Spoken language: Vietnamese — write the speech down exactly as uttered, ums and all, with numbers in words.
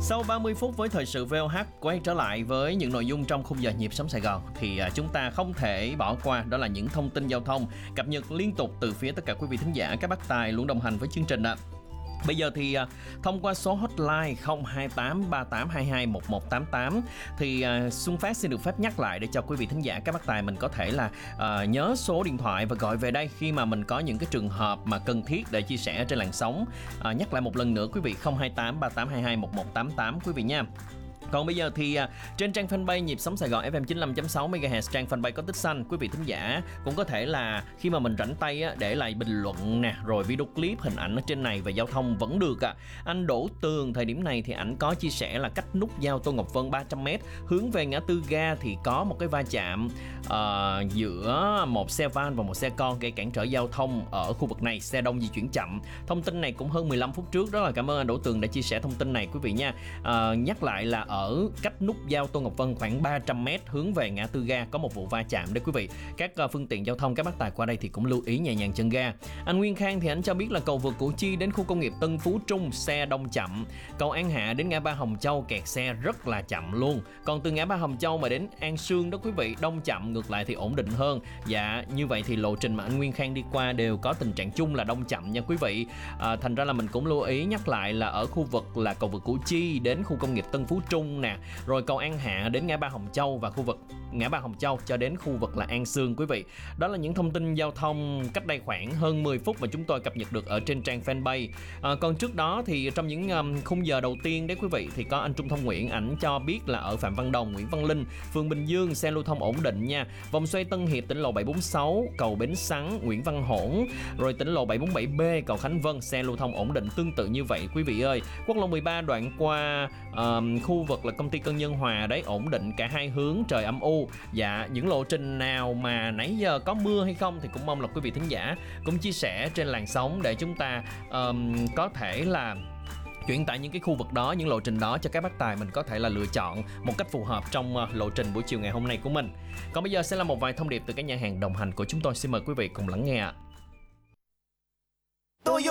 Sau ba mươi phút với thời sự vê o hát quay trở lại với những nội dung trong khung giờ nhịp sống Sài Gòn thì à, chúng ta không thể bỏ qua đó là những thông tin giao thông cập nhật liên tục từ phía tất cả quý vị thính giả, các bác tài luôn đồng hành với chương trình ạ. Bây giờ thì à, thông qua số hotline không hai tám ba tám hai hai một một tám tám thì à, Xuân Phát xin được phép nhắc lại để cho quý vị thính giả, các bác tài mình có thể là à, nhớ số điện thoại và gọi về đây khi mà mình có những cái trường hợp mà cần thiết để chia sẻ trên làn sóng. À, nhắc lại một lần nữa quý vị, không hai tám ba tám hai hai một một tám tám quý vị nha. Còn bây giờ thì à, trên trang fanpage Nhịp Sống Sài Gòn ép em chín mươi lăm chấm sáu mê ga héc, trang fanpage có tích xanh, quý vị thính giả cũng có thể là khi mà mình rảnh tay á, để lại bình luận nè, rồi video clip, hình ảnh ở trên này về giao thông vẫn được ạ. À. Anh Đỗ Tường thời điểm này thì ảnh có chia sẻ là cách nút giao Tô Ngọc Vân ba trăm mét hướng về ngã tư ga thì có một cái va chạm uh, giữa một xe van và một xe con gây cản trở giao thông ở khu vực này, xe đông di chuyển chậm. Thông tin này cũng hơn mười lăm phút trước, rất là cảm ơn anh Đỗ Tường đã chia sẻ thông tin này quý vị nha. Uh, nhắc lại là ở ở cách nút giao Tô Ngọc Vân khoảng ba trăm mét hướng về ngã tư ga có một vụ va chạm đấy quý vị. Các uh, phương tiện giao thông, các bác tài qua đây thì cũng lưu ý nhẹ nhàng chân ga. Anh Nguyên Khang thì anh cho biết là cầu vượt Củ Chi đến khu công nghiệp Tân Phú Trung xe đông chậm. Cầu An Hạ đến ngã ba Hồng Châu kẹt xe rất là chậm luôn. Còn từ ngã ba Hồng Châu mà đến An Sương đó quý vị, đông chậm, ngược lại thì ổn định hơn. Dạ, như vậy thì lộ trình mà anh Nguyên Khang đi qua đều có tình trạng chung là đông chậm nha quý vị. À, thành ra là mình cũng lưu ý nhắc lại là ở khu vực là cầu vượt Củ Chi đến khu công nghiệp Tân Phú Trung nè, rồi cầu An Hạ đến ngã ba Hồng Châu và khu vực ngã ba Hồng Châu cho đến khu vực là An Sương quý vị. Đó là những thông tin giao thông cách đây khoảng hơn mười phút mà chúng tôi cập nhật được ở trên trang fanpage. À, còn trước đó thì trong những um, khung giờ đầu tiên đấy quý vị thì có anh Trung Thông Nguyễn, ảnh cho biết là ở Phạm Văn Đồng, Nguyễn Văn Linh, phường Bình Dương xe lưu thông ổn định nha. Vòng xoay Tân Hiệp tỉnh lộ bảy bốn sáu, cầu Bến Sắn, Nguyễn Văn Hổn, rồi tỉnh lộ bảy bốn bảy B, cầu Khánh Vân xe lưu thông ổn định tương tự như vậy quý vị ơi. Quốc lộ mười ba đoạn qua um, khu vực là công ty Cân Nhân Hòa đấy, ổn định cả hai hướng, trời âm u. Dạ, những lộ trình nào mà nãy giờ có mưa hay không thì cũng mong là quý vị thính giả cũng chia sẻ trên làn sóng để chúng ta um, có thể là chuyển tải những cái khu vực đó, những lộ trình đó cho các bác tài mình có thể là lựa chọn một cách phù hợp trong uh, lộ trình buổi chiều ngày hôm nay của mình. Còn bây giờ sẽ là một vài thông điệp từ các nhà hàng đồng hành của chúng tôi, xin mời quý vị cùng lắng nghe ạ. Toyota